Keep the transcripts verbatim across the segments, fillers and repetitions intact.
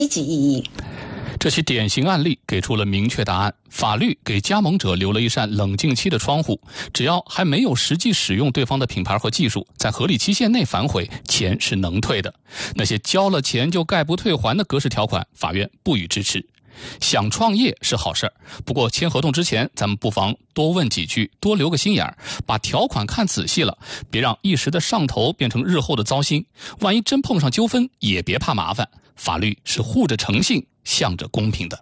积极意义。 这起典型案例给出了明确答案，法律给加盟者留了一扇冷静期的窗户，只要还没有实际使用对方的品牌和技术，在合理期限内反悔，钱是能退的。那些交了钱就概不退还的格式条款，法院不予支持。想创业是好事儿，不过签合同之前，咱们不妨多问几句，多留个心眼儿，把条款看仔细了，别让一时的上头变成日后的糟心。万一真碰上纠纷，也别怕麻烦，法律是护着诚信，向着公平的。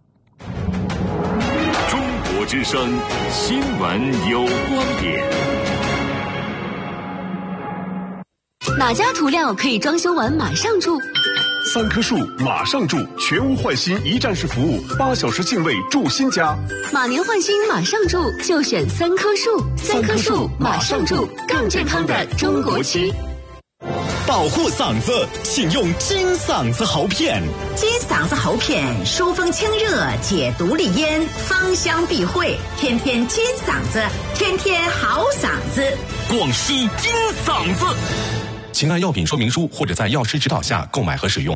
中国之声，新闻有观点。 哪家涂料可以装修完马上住？ 三棵树马上住，全屋换新一站式服务，八小时净位住新家。 马年换新马上住，就选三棵树。三棵树马上住，更健康的中国区。 保护嗓子，请用金嗓子喉片。 金嗓子喉片，疏风清热，解毒利咽，芳香避秽，天天金嗓子，天天好嗓子。 广西金嗓子。请按药品说明书或者在药师指导下购买和使用。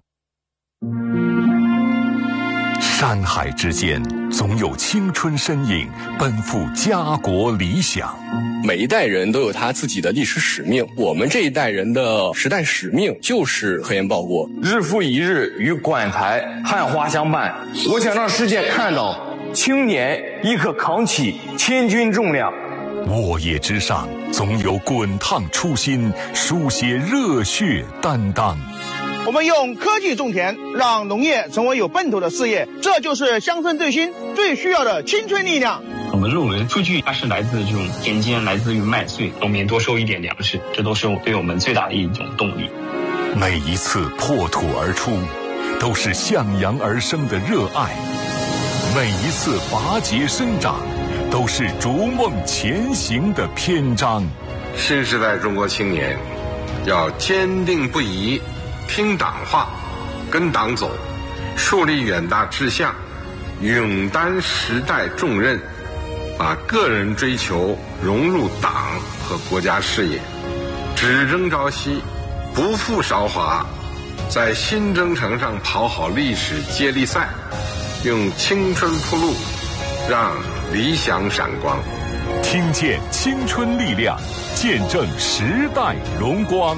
山海之间，总有青春身影奔赴家国理想。 每一代人都有他自己的历史使命，我们这一代人的时代使命就是核烟报国。 日复一日与管台汉花相伴，我想让世界看到青年亦可扛起千钧重量。 沃野之上，总有滚烫初心，书写热血担当。 我们用科技种田，让农业成为有奔头的事业，这就是乡村振兴最需要的青春力量。 我们认为数据它是来自这种田间，来自于麦穗，农民多收一点粮食，这都是对我们最大的一种动力。 每一次破土而出，都是向阳而生的热爱；每一次拔节生长，都是逐梦前行的篇章。 新时代中国青年要坚定不移听党话，跟党走，树立远大志向，勇担时代重任，把个人追求融入党和国家事业，只争朝夕，不负韶华，在新征程上跑好历史接力赛，用青春铺路，让理想闪光。 听见青春力量，见证时代荣光。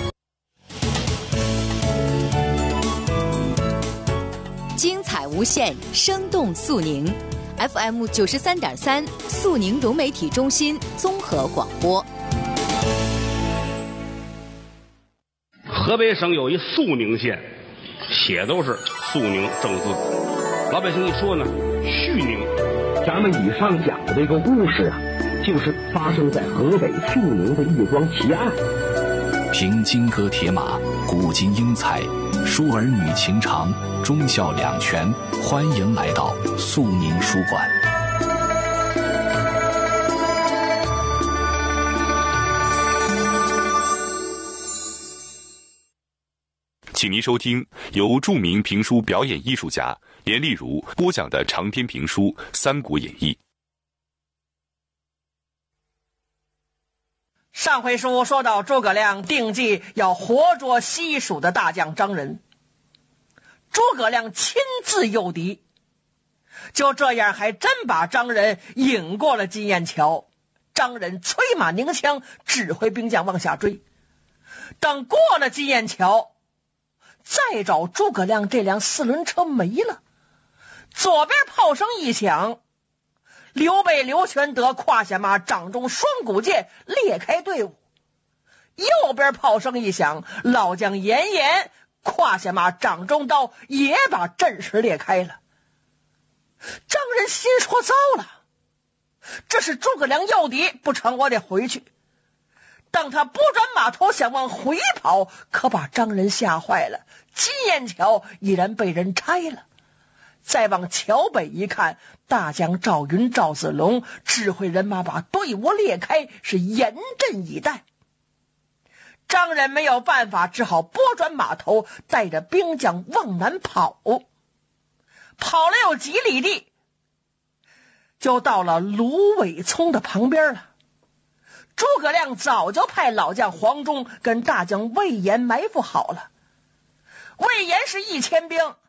精彩无限，生动肃宁。F M 九十三点三，肃宁融媒体中心综合广播。 河北省有一肃宁县，写都是肃宁正字，老百姓一说呢，绪宁。 咱们以上讲的这个故事啊，就是发生在河北肃宁的一桩奇案。 凭金戈铁马，古今英才，书儿女情长，忠孝两全。欢迎来到肃宁书馆。 请您收听由著名评书表演艺术家连丽如播讲的长篇评书《三国演义》。 上回书说到诸葛亮定计要活捉西蜀的大将张仁，诸葛亮亲自诱敌，就这样还真把张仁引过了金雁桥。张仁催马拧枪，指挥兵将往下追。等过了金雁桥，再找诸葛亮这辆四轮车没了。左边炮声一响，刘备刘全德胯下马，掌中双股剑，裂开队伍。右边炮声一响，老将严颜胯下马，掌中刀，也把阵势裂开了。张仁心说糟了，这是诸葛亮诱敌，不成我得回去。当他拨转马头想往回跑，可把张仁吓坏了，金雁桥已然被人拆了。再往桥北一看，大将赵云、赵子龙指挥人马把队伍裂开，是严阵以待。张仁没有办法，只好拨转马头，带着兵将往南跑。跑了有几里地，就到了芦苇丛的旁边了。诸葛亮早就派老将黄忠跟大将魏延埋伏好了。魏延是一千兵，